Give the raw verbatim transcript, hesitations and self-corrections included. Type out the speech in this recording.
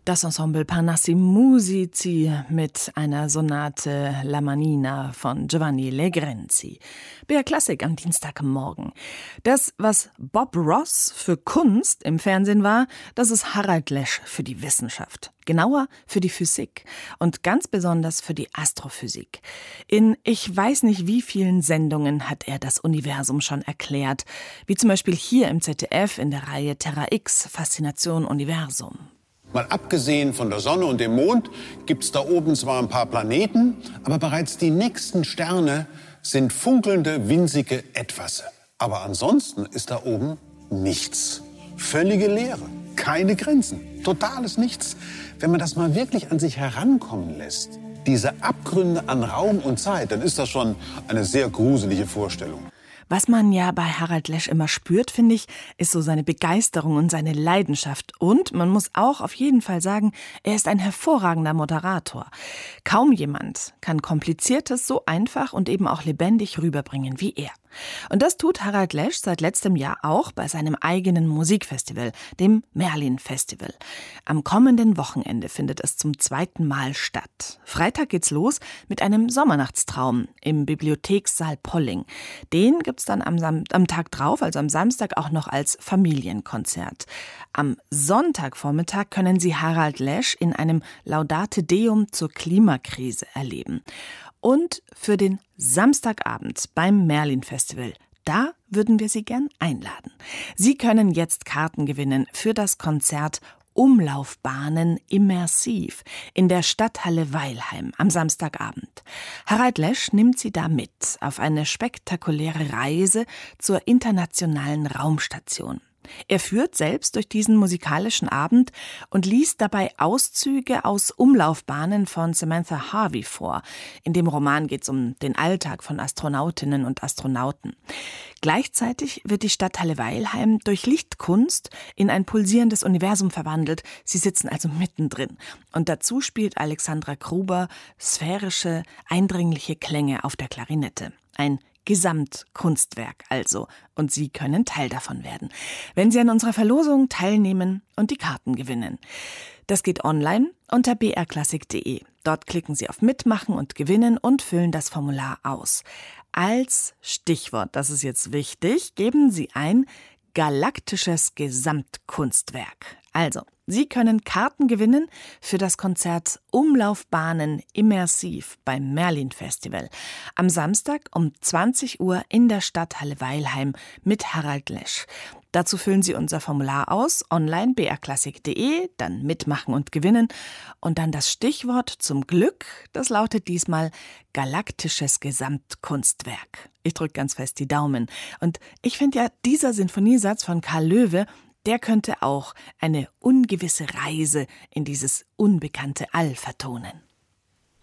Das Ensemble Parnassi Musici mit einer Sonate La Manina von Giovanni Legrenzi. B R Klassik am Dienstagmorgen. Das, was Bob Ross für Kunst im Fernsehen war, das ist Harald Lesch für die Wissenschaft. Genauer für die Physik und ganz besonders für die Astrophysik. In ich weiß nicht wie vielen Sendungen hat er das Universum schon erklärt, wie zum Beispiel hier im Z D F in der Reihe Terra X, Faszination Universum. Mal abgesehen von der Sonne und dem Mond gibt es da oben zwar ein paar Planeten, aber bereits die nächsten Sterne sind funkelnde, winzige Etwasse. Aber ansonsten ist da oben nichts. Völlige Leere, keine Grenzen, totales Nichts. Wenn man das mal wirklich an sich herankommen lässt, diese Abgründe an Raum und Zeit, dann ist das schon eine sehr gruselige Vorstellung. Was man ja bei Harald Lesch immer spürt, finde ich, ist so seine Begeisterung und seine Leidenschaft. Und man muss auch auf jeden Fall sagen, er ist ein hervorragender Moderator. Kaum jemand kann Kompliziertes so einfach und eben auch lebendig rüberbringen wie er. Und das tut Harald Lesch seit letztem Jahr auch bei seinem eigenen Musikfestival, dem Merlin Festival. Am kommenden Wochenende findet es zum zweiten Mal statt. Freitag geht's los mit einem Sommernachtstraum im Bibliothekssaal Polling. Den gibt's dann am, Sam- am Tag drauf, also am Samstag, auch noch als Familienkonzert. Am Sonntagvormittag können Sie Harald Lesch in einem Laudate Deum zur Klimakrise erleben. Und für den Samstagabend beim Merlin Festival, da würden wir Sie gern einladen. Sie können jetzt Karten gewinnen für das Konzert Umlaufbahnen immersiv in der Stadthalle Weilheim am Samstagabend. Harald Lesch nimmt Sie da mit auf eine spektakuläre Reise zur internationalen Raumstation. Er führt selbst durch diesen musikalischen Abend und liest dabei Auszüge aus Umlaufbahnen von Samantha Harvey vor. In dem Roman geht es um den Alltag von Astronautinnen und Astronauten. Gleichzeitig wird die Stadthalle Weilheim durch Lichtkunst in ein pulsierendes Universum verwandelt. Sie sitzen also mittendrin. Und dazu spielt Alexandra Gruber sphärische, eindringliche Klänge auf der Klarinette. Ein Gesamtkunstwerk also. Und Sie können Teil davon werden, wenn Sie an unserer Verlosung teilnehmen und die Karten gewinnen. Das geht online unter b r klassik punkt d e. Dort klicken Sie auf Mitmachen und Gewinnen und füllen das Formular aus. Als Stichwort, das ist jetzt wichtig, geben Sie ein galaktisches Gesamtkunstwerk. Also, Sie können Karten gewinnen für das Konzert Umlaufbahnen immersiv beim Merlin Festival. Am Samstag um zwanzig Uhr in der Stadthalle Weilheim mit Harald Lesch. Dazu füllen Sie unser Formular aus, online b r klassik punkt d e, dann mitmachen und gewinnen. Und dann das Stichwort zum Glück, das lautet diesmal galaktisches Gesamtkunstwerk. Ich drücke ganz fest die Daumen. Und ich finde ja, dieser Sinfoniesatz von Karl Löwe, der könnte auch eine ungewisse Reise in dieses unbekannte All vertonen.